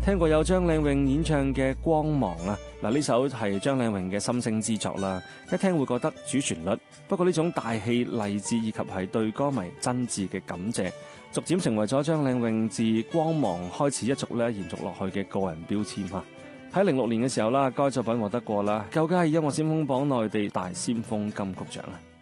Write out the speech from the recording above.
聽過有張靚穎演唱嘅《光芒》啊，嗱呢首係張靚穎嘅心聲之作啦，一聽會覺得主旋律，不過呢種大氣勵志以及係對歌迷真摯嘅感謝，逐漸成為咗張靚穎自《光芒》開始一族咧延續落去嘅個人標籤嚇。喺06年嘅時候啦，該作品獲得過啦，究竟係音樂先鋒榜內地大先鋒金曲獎啦。